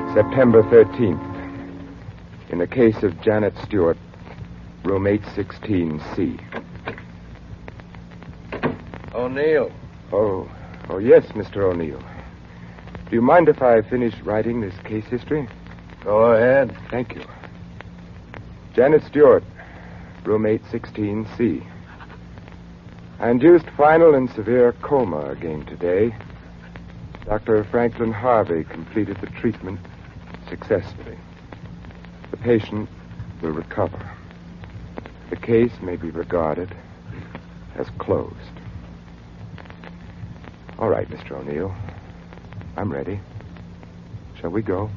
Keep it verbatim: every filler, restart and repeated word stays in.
September thirteenth. In the case of Janet Stewart, room eight sixteen C. O'Neill. Oh, oh yes, Mister O'Neill. Do you mind if I finish writing this case history? Go ahead. Thank you. Janet Stewart, room eight sixteen C. I induced final and severe coma again today. Doctor Franklin Harvey completed the treatment successfully. The patient will recover. The case may be regarded as closed. All right, Mister O'Neill. I'm ready. Shall we go?